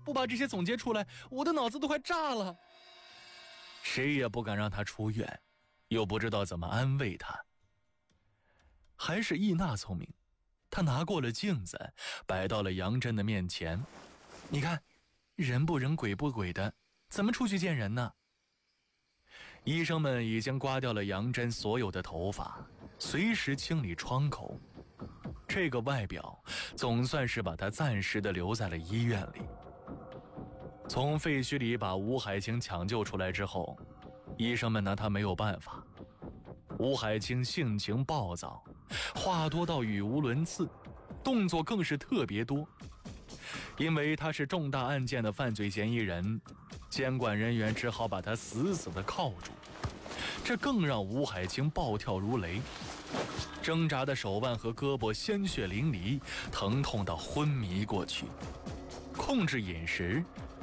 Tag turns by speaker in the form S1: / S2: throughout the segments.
S1: 不把这些总结出来，我的脑子都快炸了。谁也不敢让他出院，又不知道怎么安慰他。还是易娜聪明，她拿过了镜子，摆到了杨真的面前。你看，人不人鬼不鬼的，怎么出去见人呢？医生们已经刮掉了杨真所有的头发，随时清理窗口。这个外表总算是把她暂时的留在了医院里。从废墟里把吴海清抢救出来之后，医生们拿他没有办法。吴海清性情暴躁，话多到语无伦次，动作更是特别多。因为他是重大案件的犯罪嫌疑人，监管人员只好把他死死地铐住，这更让吴海清暴跳如雷，挣扎的手腕和胳膊鲜血淋漓，疼痛到昏迷过去。控制饮食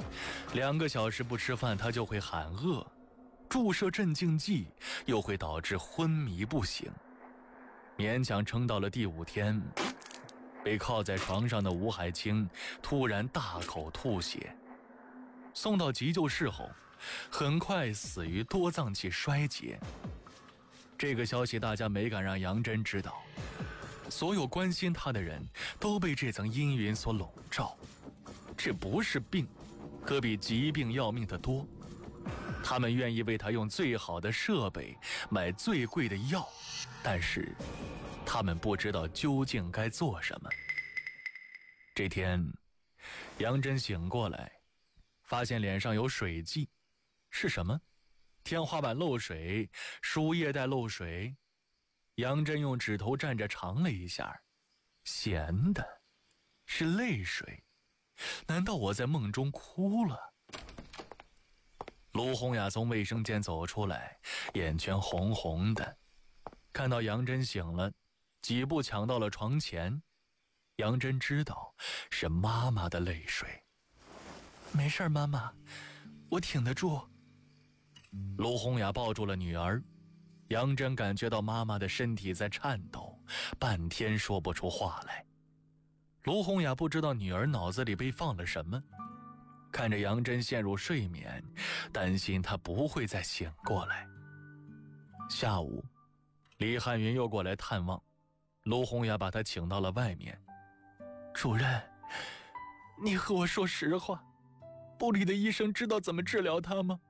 S1: ，2个小时不吃饭他就会喊饿，注射镇静剂又会导致昏迷不醒。勉强撑到了第5天，被靠在床上的吴海清突然大口吐血，送到急救室后，很快死于多脏器衰竭。这个消息大家没敢让杨真知道，所有关心他的人都被这层阴云所笼罩。这不是病，可比疾病要命的多。他们愿意为他用最好的设备，买最贵的药，但是他们不知道究竟该做什么。这天，杨真醒过来，发现脸上有水迹。是什么？天花板漏水，输液带漏水。杨真用指头蘸着尝了一下，咸的，是泪水。难道我在梦中哭了？卢洪雅从卫生间走出来，眼圈红红的，看到杨真醒了，几步抢到了床前。杨真知道是妈妈的泪水。没事，妈妈，我挺得住。卢洪雅抱住了女儿，杨真感觉到妈妈的身体在颤抖，半天说不出话来。卢洪雅不知道女儿脑子里被放了什么，看着杨真陷入睡眠，担心她不会再醒过来。下午，李汉云又过来探望，卢洪雅把他请到了外面。主任，你和我说实话，部里的医生知道怎么治疗他吗？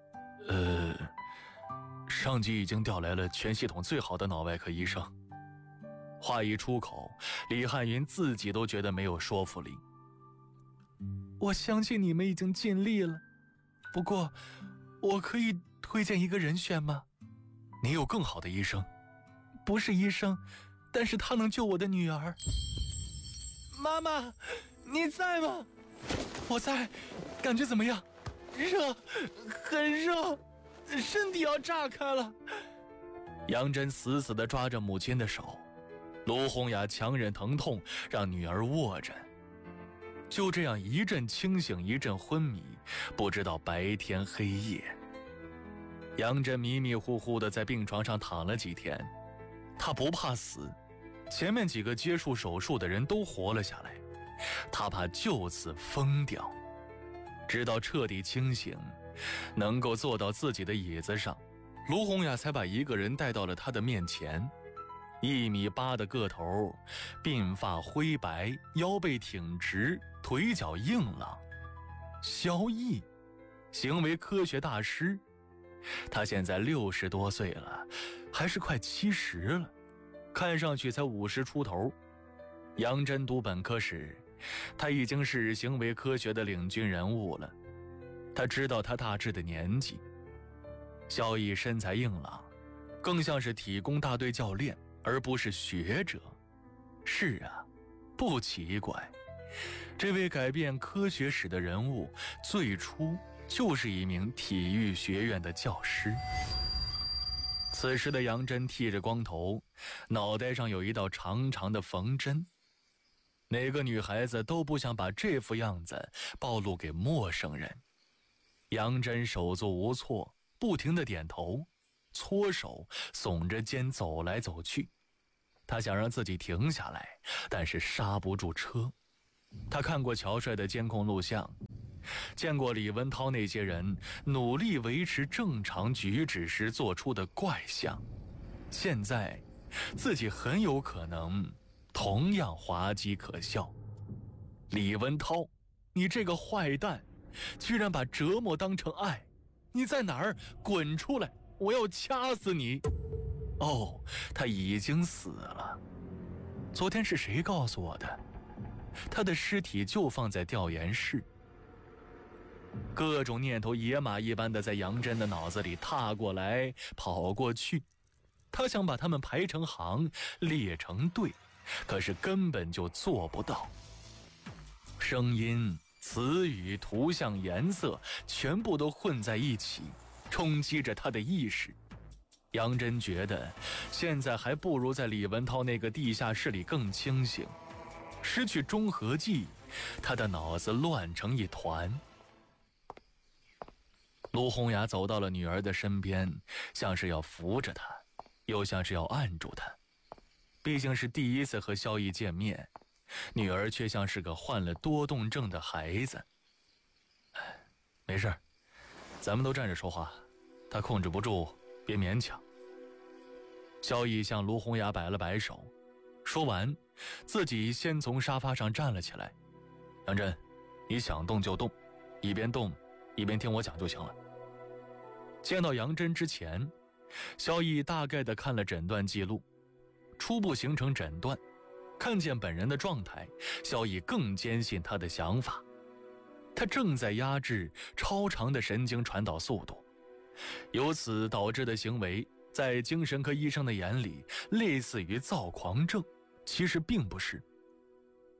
S1: 上级已经调来了全系统最好的脑外科医生。话一出口，李汉云自己都觉得没有说服力。我相信你们已经尽力了，不过我可以推荐一个人选吗？你有更好的医生？不是医生，但是他能救我的女儿。妈妈，你在吗？我在。感觉怎么样？热，很热，身体要炸开了。杨真死死地抓着母亲的手，卢洪雅强忍疼痛让女儿握着。就这样一阵清醒一阵昏迷，不知道白天黑夜。杨真迷迷糊糊地在病床上躺了几天，他不怕死，前面几个接触手术的人都活了下来，他怕就此疯掉。直到彻底清醒，能够坐到自己的椅子上，卢洪雅才把一个人带到了他的面前。1.8米的个头，鬓发灰白，腰背挺直，腿脚硬朗。萧毅，行为科学大师。他现在60多岁了，还是快70了，看上去才50出头。杨真读本科时，他已经是行为科学的领军人物了。他知道他大致的年纪。萧毅身材硬朗，更像是体工大队教练，而不是学者。是啊，不奇怪，这位改变科学史的人物，最初就是一名体育学院的教师。此时的杨真剃着光头，脑袋上有一道长长的缝针。哪个女孩子都不想把这副样子暴露给陌生人。杨真手足无措，不停地点头，搓手，耸着肩走来走去。他想让自己停下来，但是刹不住车。他看过乔帅的监控录像， 见过李文涛那些人努力维持正常举止时做出的怪相，现在自己很有可能同样滑稽可笑。李文涛，你这个坏蛋，居然把折磨当成爱，你在哪儿？滚出来，我要掐死你！哦，他已经死了。昨天是谁告诉我的？他的尸体就放在调研室。各种念头野马一般的在杨真的脑子里踏过来跑过去，他想把他们排成行列成队，可是根本就做不到。声音、词语、图像、颜色全部都混在一起，冲击着他的意识。杨真觉得现在还不如在李文涛那个地下室里更清醒。失去中和剂，他的脑子乱成一团。陆红雅走到了女儿的身边，像是要扶着她，又像是要按住她。毕竟是第一次和萧逸见面，女儿却像是个患了多动症的孩子。没事，咱们都站着说话，他控制不住，别勉强。萧逸向卢红雅摆了摆手，说完，自己先从沙发上站了起来。杨真，你想动就动，一边动一边听我讲就行了。见到杨真之前，萧逸大概的看了诊断记录，初步形成诊断。看见本人的状态，萧逸更坚信他的想法。他正在压制超长的神经传导速度，由此导致的行为，在精神科医生的眼里类似于躁狂症，其实并不是。